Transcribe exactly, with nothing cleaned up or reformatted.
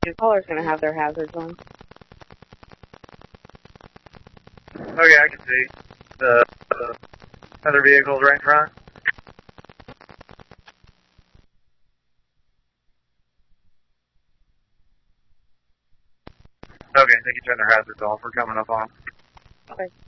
Your caller's going to have their hazards on. Okay, I can see. The, the other vehicles right in front. Okay, they can turn their hazards off. We're coming up on them. Okay.